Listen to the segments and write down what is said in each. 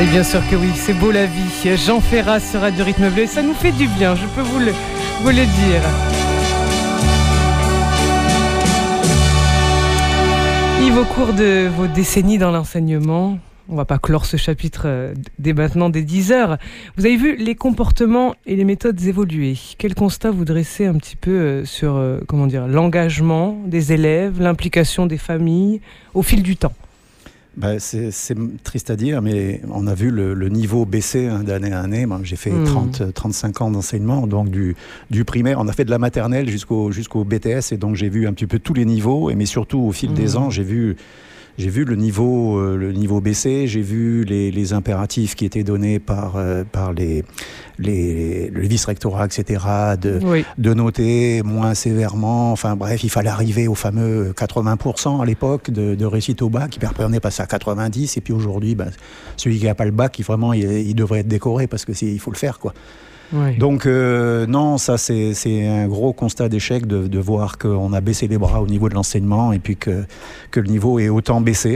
Et bien sûr que oui, c'est beau la vie. Jean Ferrat sur Radio Rythme Bleu, ça nous fait du bien, je peux vous le dire. Yves, au cours de vos décennies dans l'enseignement, on ne va pas clore ce chapitre dès maintenant, dès 10h, vous avez vu les comportements et les méthodes évoluer. Quel constat vous dressez un petit peu sur l'engagement des élèves, l'implication des familles au fil du temps ? C'est triste à dire, mais on a vu le niveau baisser d'année à année. Moi, j'ai fait 35 ans d'enseignement, donc du primaire. On a fait de la maternelle jusqu'au BTS, et donc j'ai vu un petit peu tous les niveaux, mais surtout au fil des ans, j'ai vu le niveau baisser, j'ai vu les impératifs qui étaient donnés par le vice-rectorat, etc., de noter moins sévèrement. Enfin bref, il fallait arriver au fameux 80% à l'époque de réussite au bac, puis après on est passé à 90%, et puis aujourd'hui, celui qui n'a pas le bac, il devrait être décoré, parce qu'il faut le faire, quoi. Oui. Donc non, ça c'est un gros constat d'échec de voir qu'on a baissé les bras au niveau de l'enseignement, et puis que le niveau est autant baissé.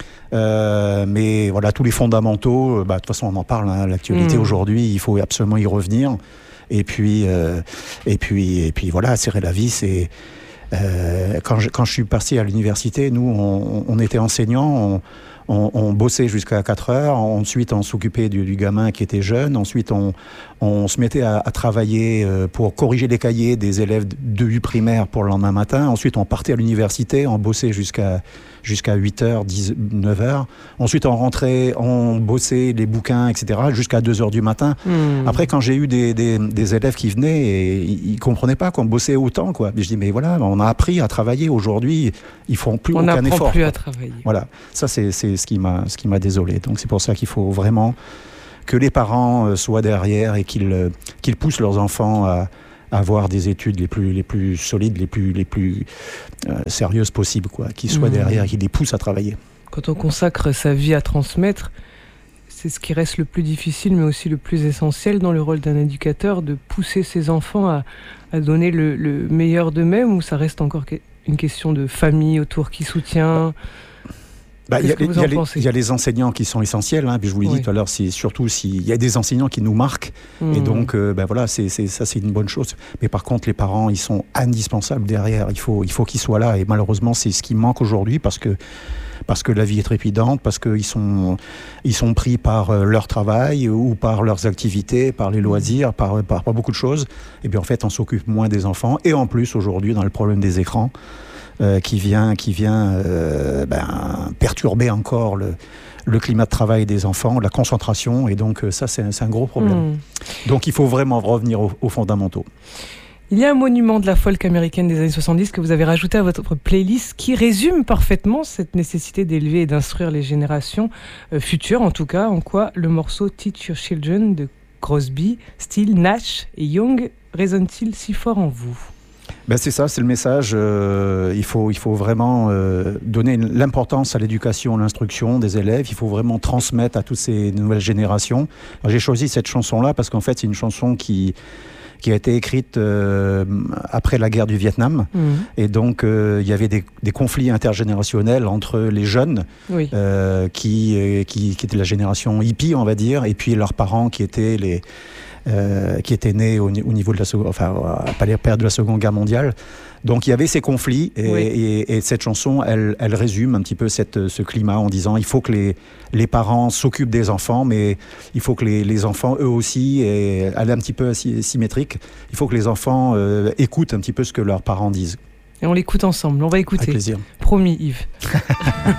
Mais voilà, tous les fondamentaux, de toute façon on en parle, l'actualité aujourd'hui, il faut absolument y revenir. Et puis voilà, serrer la vis. Et quand je suis parti à l'université, nous on était enseignants. On bossait jusqu'à 4 heures, ensuite on s'occupait du gamin qui était jeune, ensuite on se mettait à travailler pour corriger les cahiers des élèves du primaire pour le lendemain matin, ensuite on partait à l'université, on bossait jusqu'à 8h, 9h, ensuite on rentrait, on bossait les bouquins, etc., jusqu'à 2h du matin. Après, quand j'ai eu des élèves qui venaient, et ils comprenaient pas qu'on bossait autant, quoi. Je dis, mais voilà, on a appris à travailler, aujourd'hui ils font plus aucun effort. On n'apprend plus à travailler. Voilà, ça c'est ce qui m'a désolé. Donc c'est pour ça qu'il faut vraiment que les parents soient derrière et qu'ils poussent leurs enfants à avoir des études les plus solides, les plus sérieuses possibles, quoi. Qu'ils soient derrière, qu'ils les poussent à travailler. Quand on consacre sa vie à transmettre, c'est ce qui reste le plus difficile, mais aussi le plus essentiel dans le rôle d'un éducateur, de pousser ses enfants à donner le meilleur d'eux-mêmes, ou ça reste encore une question de famille autour qui soutient ? Il y a les enseignants qui sont essentiels, puis je vous l'ai dit tout à l'heure, surtout s'il y a des enseignants qui nous marquent, et donc voilà, c'est une bonne chose. Mais par contre, les parents, ils sont indispensables derrière, il faut qu'ils soient là, et malheureusement c'est ce qui manque aujourd'hui, parce que la vie est trépidante, parce qu'ils sont pris par leur travail ou par leurs activités, par les loisirs, par beaucoup de choses, et bien en fait on s'occupe moins des enfants, et en plus aujourd'hui dans le problème des écrans, qui vient perturber encore le climat de travail des enfants, la concentration, et donc ça c'est un gros problème. Donc il faut vraiment revenir aux fondamentaux. Il y a un monument de la folk américaine des années 70 que vous avez rajouté à votre playlist, qui résume parfaitement cette nécessité d'élever et d'instruire les générations futures, en tout cas, en quoi le morceau Teach Your Children de Crosby, Stills, Nash et Young résonne-t-il si fort en vous ? C'est ça, c'est le message. Il faut vraiment donner l'importance à l'éducation, à l'instruction des élèves. Il faut vraiment transmettre à toutes ces nouvelles générations. Alors, j'ai choisi cette chanson-là parce qu'en fait, c'est une chanson qui a été écrite après la guerre du Vietnam. Et donc, il y avait des conflits intergénérationnels entre les jeunes qui étaient la génération hippie, on va dire, et puis leurs parents qui étaient nés au niveau de pas les périodes de la Seconde Guerre mondiale. Donc il y avait ces conflits, et cette chanson, elle résume un petit peu ce climat en disant il faut que les parents s'occupent des enfants, mais il faut que les enfants, eux aussi, elle est un petit peu symétrique, il faut que les enfants écoutent un petit peu ce que leurs parents disent. Et on l'écoute ensemble, on va écouter. Avec plaisir. Promis, Yves.